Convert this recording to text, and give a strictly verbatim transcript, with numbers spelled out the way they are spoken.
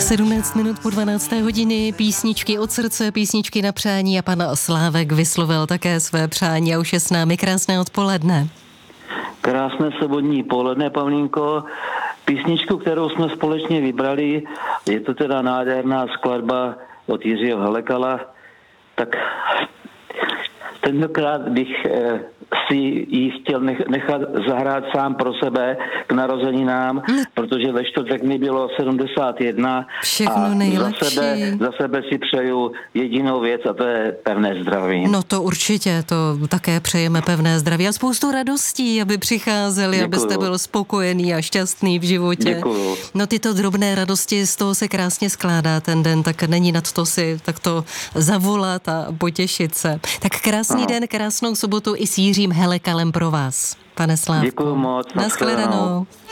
sedmnáct minut po dvanácté hodiny, písničky od srdce, písničky na přání a pan Slávek vyslovil také své přání a už je s námi. Krásné odpoledne. Krásné sobotní poledne, Pavlínko. Písničku, kterou jsme společně vybrali, je to teda nádherná skladba od Jiřího Helekala, tak tentokrát bych eh, si ji chtěl nechat zahrát sám pro sebe k narozeninám, protože ve čtvrtek mi bylo sedmdesát jedna. Všechno a nejlepší. Za sebe, za sebe si přeju jedinou věc a to je pevné zdraví. No to určitě, to také přejeme pevné zdraví a spoustu radostí, aby přicházeli, Děkuju. abyste byl spokojený a šťastný v životě. Děkuju. No tyto drobné radosti, z toho se krásně skládá ten den, tak není nad to si takto zavolat a potěšit se. Tak krásný Aha. den, krásnou sobotu i s Jiřím Helekalem pro vás, pane Slávku. Děkuju moc. Nashledanou.